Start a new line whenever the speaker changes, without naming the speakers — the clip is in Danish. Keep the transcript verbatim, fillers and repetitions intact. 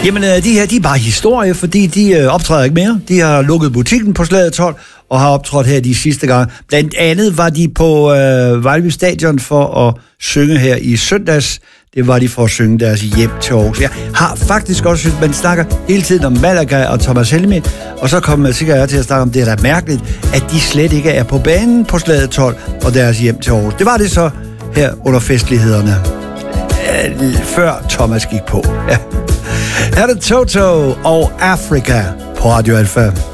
Jamen, de her, de er bare historie, fordi de øh, optræder ikke mere. De har lukket butikken på Slaget tolv og har optrådt her de sidste gange. Blandt andet var de på øh, Vejlby Stadion for at synge her i søndags. Det var de for at synge deres hjem til Aarhus. Jeg har faktisk også synes, man snakker hele tiden om Malaga og Thomas Helmi, og så kommer jeg sikkert til at snakke om, det er da mærkeligt, at de slet ikke er på banen på Slaget tolv og deres hjem til Aarhus. Det var det så her under festlighederne, øh, før Thomas gik på. Ja. Her er det Toto og Afrika på Radio Alfa.